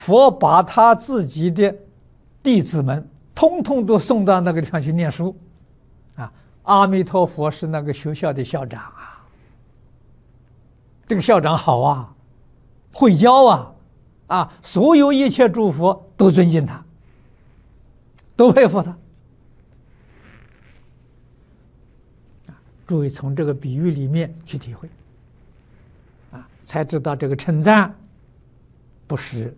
佛把他自己的弟子们通通都送到那个地方去念书，啊，阿弥陀佛是那个学校的校长啊，这个校长好啊，会教啊，所有一切诸佛都尊敬他，都佩服他。注意从这个比喻里面去体会，啊，才知道这个称赞不是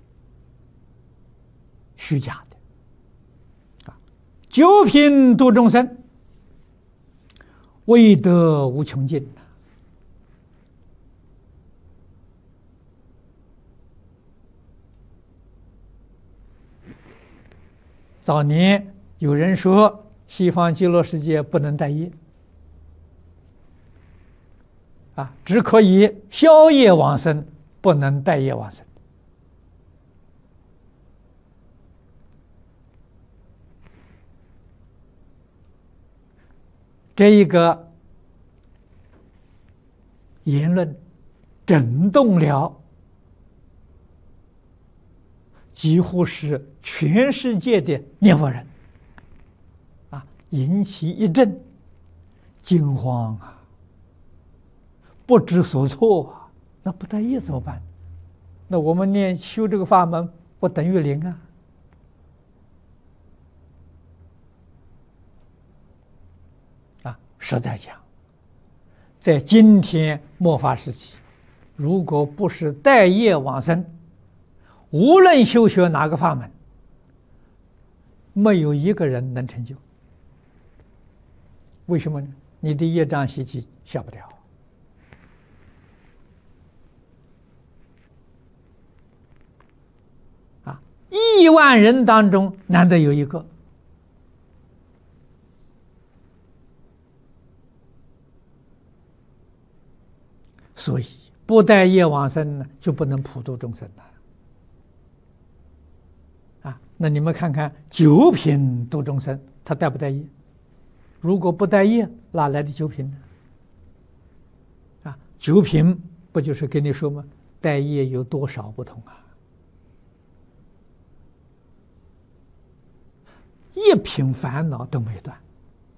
虚假的。啊，九品度众生，威德无穷尽。早年有人说西方极乐世界不能带业，啊，只可以消业往生，不能带业往生。这一个言论震动了几乎是全世界的念佛人，啊，引起一阵惊慌啊，不知所措啊。那不带业怎么办？那我们修这个法门不等于零啊？啊，实在讲，在今天末法时期，如果不是带业往生，无论修学哪个法门，没有一个人能成就。为什么呢？你的业障习气消不掉。啊，1万人当中难得有一个。所以不带业往生呢，就不能普度众生了。啊，那你们看看九品度众生，他带不带业？如果不带业，哪来的九品呢？啊，九品不就是跟你说吗？带业有多少不同啊？一品烦恼都没断。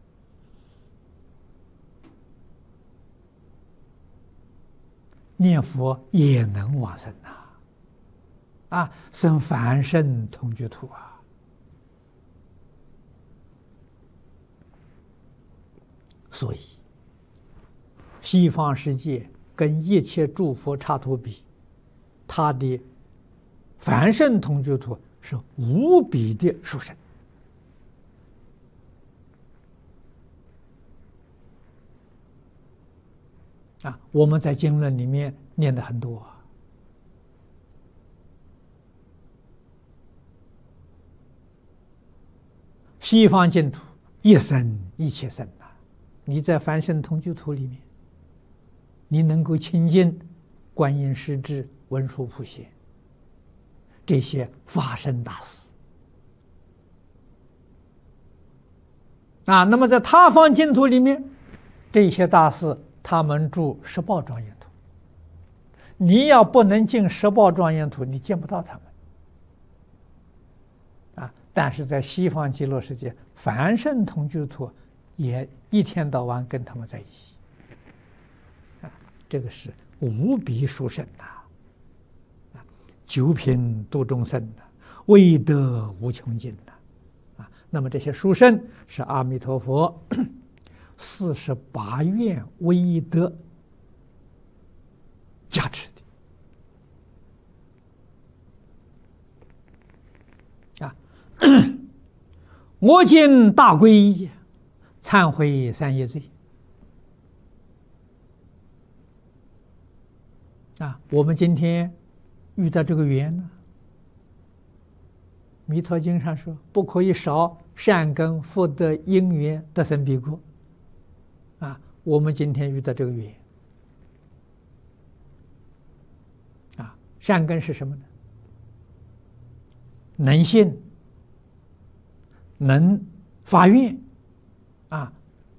念佛也能往生呐，啊，生凡圣同居土啊。所以，西方世界跟一切诸佛刹土比，他的凡圣同居土是无比的殊胜。啊，我们在经论里面念的很多啊。西方净土一生一切生啊，你在凡圣同居土里面，你能够亲近观音师智、文殊普贤这些法身大士啊，那么在他方净土里面，这些大士他们住十报庄严土，你要不能进十报庄严土，你见不到他们啊。但是在西方极乐世界，凡圣同居土也一天到晚跟他们在一起啊，这个是无比殊胜的啊，九品度众生的，威德无穷尽的啊。那么这些殊胜是阿弥陀佛48愿威德加持的啊！我今大皈依，忏悔三业罪啊！我们今天遇到这个缘呢，《弥陀经》上说，不可以少善根福德因缘得生彼国。啊，我们今天遇到这个缘啊，善根是什么呢？能信，能发愿，啊，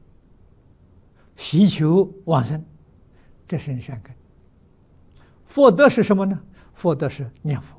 希求往生，这是善根。福德是什么呢？福德是念佛。